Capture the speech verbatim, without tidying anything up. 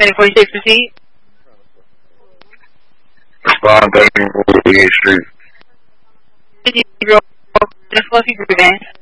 ten forty-six, proceed. Respond to East Street. Just Fluffy Group Gang.